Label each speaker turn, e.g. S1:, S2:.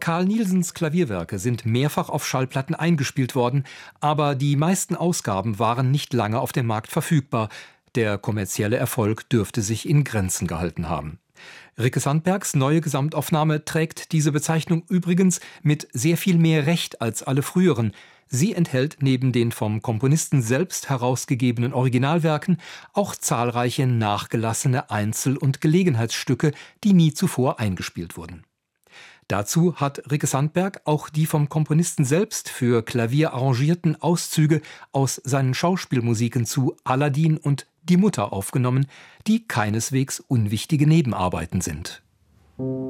S1: Carl Nielsens Klavierwerke sind mehrfach auf Schallplatten eingespielt worden, aber die meisten Ausgaben waren nicht lange auf dem Markt verfügbar. Der kommerzielle Erfolg dürfte sich in Grenzen gehalten haben. Rikke Sandbergs neue Gesamtaufnahme trägt diese Bezeichnung übrigens mit sehr viel mehr Recht als alle früheren. Sie enthält neben den vom Komponisten selbst herausgegebenen Originalwerken auch zahlreiche nachgelassene Einzel- und Gelegenheitsstücke, die nie zuvor eingespielt wurden. Dazu hat Rikke Sandberg auch die vom Komponisten selbst für Klavier arrangierten Auszüge aus seinen Schauspielmusiken zu Aladdin und Die Mutter aufgenommen, die keineswegs unwichtige Nebenarbeiten sind.